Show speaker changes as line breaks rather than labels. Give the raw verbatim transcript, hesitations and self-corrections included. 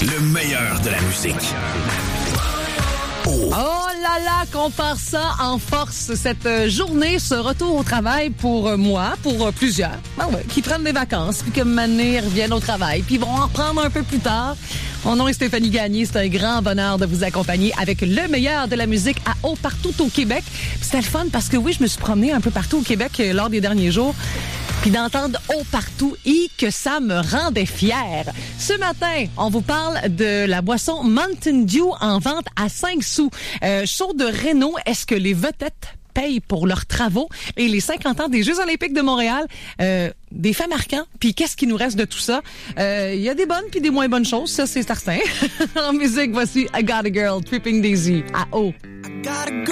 Le meilleur de la musique.
Oh là là, qu'on part ça en force, cette euh, journée, ce retour au travail pour euh, moi, pour euh, plusieurs, ben ouais, qui prennent des vacances, puis que maintenant reviennent au travail, puis vont en reprendre un peu plus tard. Mon nom est Stéphanie Gagné, c'est un grand bonheur de vous accompagner avec le meilleur de la musique à haut partout au Québec. Puis c'était le fun parce que oui, je me suis promenée un peu partout au Québec euh, lors des derniers jours. Puis d'entendre haut partout et que ça me rendait fière. Ce matin, on vous parle de la boisson Mountain Dew en vente à cinq sous. Euh, show de Renault, est-ce que les vedettes payent pour leurs travaux? Et les cinquante ans des Jeux olympiques de Montréal, euh, des faits marquants. Puis qu'est-ce qui nous reste de tout ça? Il euh, y a des bonnes puis des moins bonnes choses, ça c'est certain. En musique, voici I Got a Girl, Tripping Daisy, à haut.